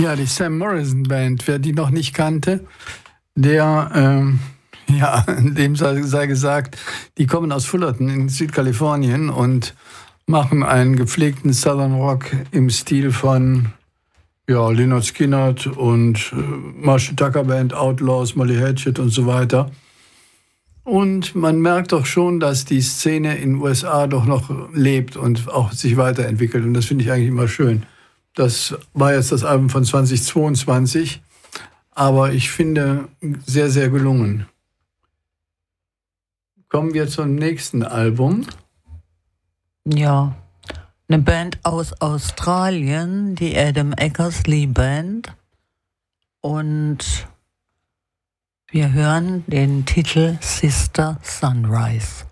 Ja, die Sam Morrison Band, wer die noch nicht kannte, der, dem sei gesagt, die kommen aus Fullerton in Südkalifornien und machen einen gepflegten Southern Rock im Stil von Lynyrd Skynyrd und Marshall Tucker Band, Outlaws, Molly Hatchet und so weiter. Und man merkt doch schon, dass die Szene in den USA doch noch lebt und auch sich weiterentwickelt. Und das finde ich eigentlich immer schön. Das war jetzt das Album von 2022, aber ich finde sehr, sehr gelungen. Kommen wir zum nächsten Album. Ja, eine Band aus Australien, die Adam Eckersley Band. Und wir hören den Titel Sister Sunrise.